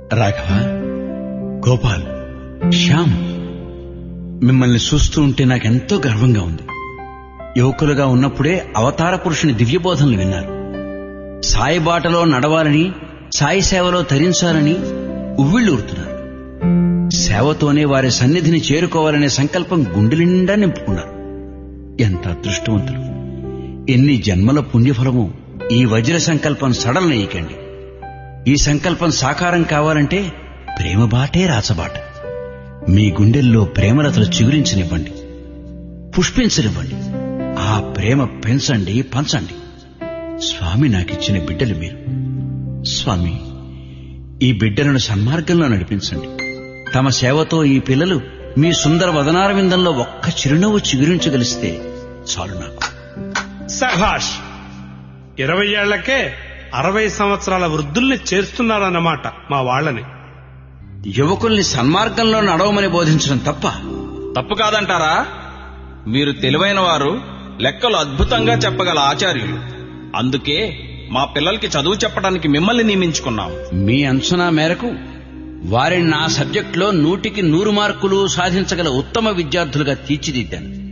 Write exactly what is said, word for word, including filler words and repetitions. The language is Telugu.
రాఘవ, గోపాల్, శ్యామ్, మిమ్మల్ని చూస్తూ ఉంటే నాకెంతో గర్వంగా ఉంది. యువకులుగా ఉన్నప్పుడే అవతార పురుషుని దివ్యబోధనలు విన్నారు. సాయి బాటలో నడవాలని, సాయి సేవలో తరించాలని ఉవ్విళ్ళూరుతున్నారు. సేవతోనే వారి సన్నిధిని చేరుకోవాలనే సంకల్పం గుండె నిండా నింపుకున్నారు. ఎంత అదృష్టవంతులు! ఎన్ని జన్మల పుణ్యఫలమో. ఈ వజ్ర సంకల్పం సడలనీయకండి. ఈ సంకల్పం సాకారం కావాలంటే ప్రేమ బాటే రాచబాట. మీ గుండెల్లో ప్రేమలతలు చిగురించనివ్వండి, పుష్పించనివ్వండి. ఆ ప్రేమ పెంచండి, పంచండి. స్వామి నాకిచ్చిన బిడ్డలు మీరు. స్వామి, ఈ బిడ్డలను సన్మార్గంలో నడిపించండి. తమ సేవతో ఈ పిల్లలు మీ సుందర వదనార విందంలో ఒక్క చిరునవ్వు చిగురించగలిస్తే చాలు నాకు. సభాష్! ఇరవై ఏళ్లకే అరవై సంవత్సరాల వృద్ధుల్ని చేస్తున్నారన్నమాట మా వాళ్ళని. యువకుల్ని సన్మార్గంలో నడవమని బోధించడం తప్ప? తప్పు కాదంటారా? మీరు తెలివైన వారు, లెక్కలు అద్భుతంగా చెప్పగల ఆచార్యులు. అందుకే మా పిల్లలకి చదువు చెప్పడానికి మిమ్మల్ని నియమించుకున్నాం. మీ అంచనా మేరకు వారిని నా సబ్జెక్టులో నూటికి నూరు మార్కులు సాధించగల ఉత్తమ విద్యార్థులుగా తీర్చిదిద్దాను.